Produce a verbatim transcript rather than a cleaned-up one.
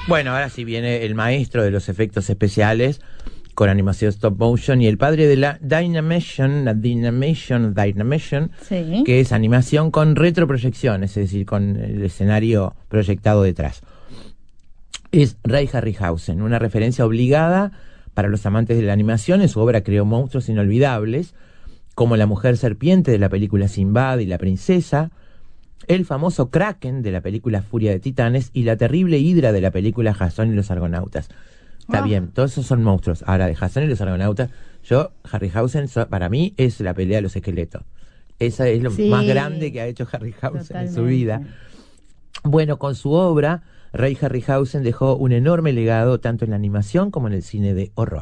Bueno, ahora sí viene el maestro de los efectos especiales con animación stop motion y el padre de la Dynamation, la Dynamation, Dynamation, Sí. que es animación con retroproyección, es decir, con el escenario proyectado detrás. Es Ray Harryhausen, una referencia obligada para los amantes de la animación. En su obra creó monstruos inolvidables, como la mujer serpiente de la película Sinbad y la princesa, el famoso Kraken de la película Furia de Titanes y la terrible Hidra de la película Jason y los Argonautas. Está Ah. bien, todos esos son monstruos. Ahora, de Jason y los Argonautas, yo, Harryhausen, so- para mí es la pelea de los esqueletos. Esa es lo Sí. más grande que ha hecho Harryhausen en su Totalmente. vida. Bueno, con su obra, Ray Harryhausen dejó un enorme legado tanto en la animación como en el cine de horror.